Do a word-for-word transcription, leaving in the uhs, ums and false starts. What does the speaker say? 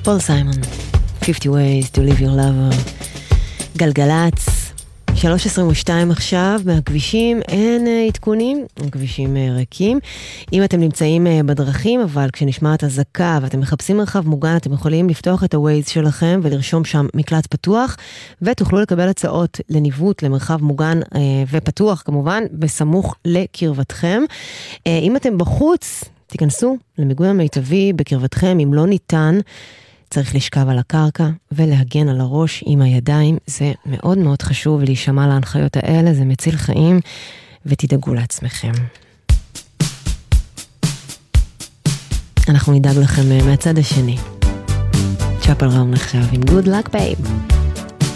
פול סיימון, fifty ways to leave your lover. גלגלץ, שלוש עשרים ושתיים עכשיו, מהכבישים אין עדכונים, הכבישים ריקים. אם אתם נמצאים בדרכים, אבל כשנשמעת הזקה ואתם מחפשים מרחב מוגן, אתם יכולים לפתוח את ה-Waze שלכם ולרשום שם מקלט פתוח, ותוכלו לקבל הצעות לניווט למרחב מוגן ופתוח, כמובן, בסמוך לקרבתכם. אם אתם בחוץ, תיכנסו למיגון המיטבי בקרבתכם, אם לא ניתן, צריך לשכב על הקרקע ולהגן על הראש עם הידיים, זה מאוד מאוד חשוב להישמע להנחיות האלה, זה מציל חיים, ותדאגו לעצמכם. אנחנו נדאג לכם מהצד השני. צ'אפל ראון עכשיו עם Good Luck Babe.